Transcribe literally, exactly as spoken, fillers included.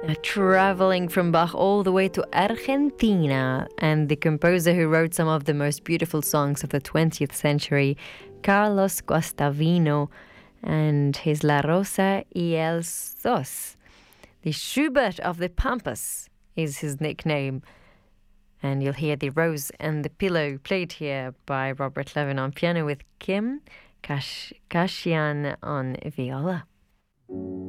Traveling from Bach all the way to Argentina, and the composer who wrote some of the most beautiful songs of the twentieth century, Carlos Guastavino, and his La Rosa y el Sos. The Schubert of the Pampas is his nickname. And you'll hear The Rose and the Pillow played here by Robert Levin on piano with Kim Kash- Kashian on viola.